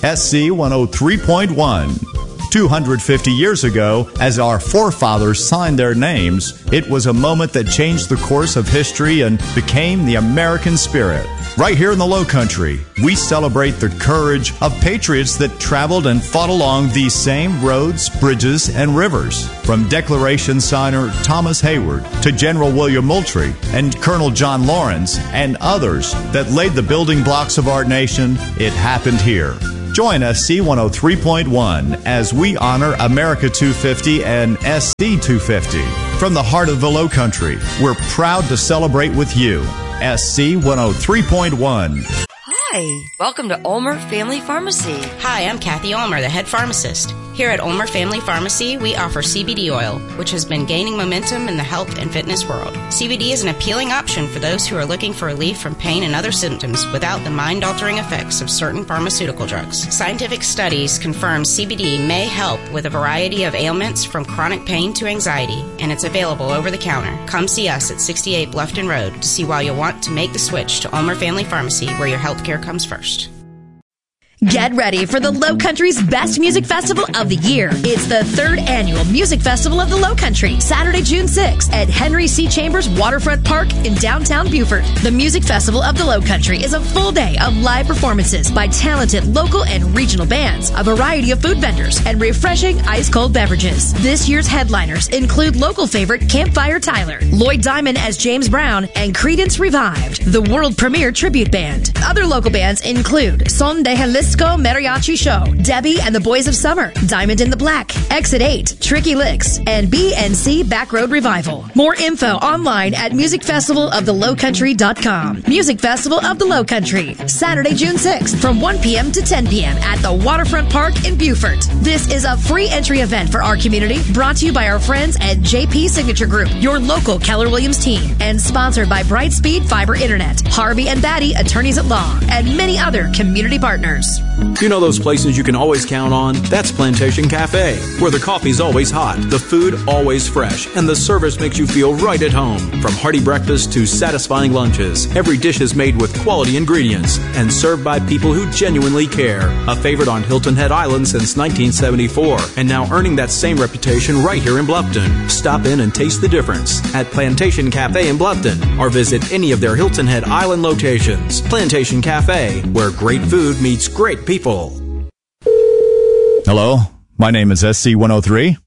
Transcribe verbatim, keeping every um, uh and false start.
S C one oh three point one. two hundred fifty years ago, as our forefathers signed their names, it was a moment that changed the course of history and became the American spirit. Right here in the Low Country, we celebrate the courage of patriots that traveled and fought along these same roads, bridges, and rivers. From Declaration signer Thomas Hayward to General William Moultrie and Colonel John Lawrence and others that laid the building blocks of our nation, it happened here. Join S C one oh three point one as we honor America two fifty and S C two fifty. From the heart of the Low Country, we're proud to celebrate with you. S C one oh three point one. Hi, welcome to Ulmer Family Pharmacy. Hi, I'm Kathy Ulmer, the head pharmacist. Here at Ulmer Family Pharmacy, we offer C B D oil, which has been gaining momentum in the health and fitness world. C B D is an appealing option for those who are looking for relief from pain and other symptoms without the mind-altering effects of certain pharmaceutical drugs. Scientific studies confirm C B D may help with a variety of ailments from chronic pain to anxiety, and it's available over the counter. Come see us at sixty-eight Bluffton Road to see why you'll want to make the switch to Ulmer Family Pharmacy, where your health care comes first. Get ready for the Low Country's best music festival of the year. It's the third annual Music Festival of the Low Country, Saturday, June sixth at Henry C. Chambers Waterfront Park in downtown Beaufort. The Music Festival of the Low Country is a full day of live performances by talented local and regional bands, a variety of food vendors, and refreshing ice-cold beverages. This year's headliners include local favorite Campfire Tyler, Lloyd Diamond as James Brown, and Creedence Revived, the world premiere tribute band. Other local bands include Son de Jalisco Mariachi Show, Debbie and the Boys of Summer, Diamond in the Black, Exit eight, Tricky Licks, and B and C Backroad Revival. More info online at music festival of the low country dot com. Music Festival of the Low Country, Saturday, June sixth from one p.m. to ten p.m. at the Waterfront Park in Beaufort. This is a free entry event for our community, brought to you by our friends at J P Signature Group, your local Keller Williams team, and sponsored by Brightspeed Fiber Internet, Harvey and Batty Attorneys at Law, and many other community partners. You know those places you can always count on? That's Plantation Cafe, where the coffee's always hot, the food always fresh, and the service makes you feel right at home. From hearty breakfast to satisfying lunches, every dish is made with quality ingredients and served by people who genuinely care. A favorite on Hilton Head Island since nineteen seventy-four, and now earning that same reputation right here in Bluffton. Stop in and taste the difference at Plantation Cafe in Bluffton, or visit any of their Hilton Head Island locations. Plantation Cafe, where great food meets great people. Hello, my name is S C one oh three.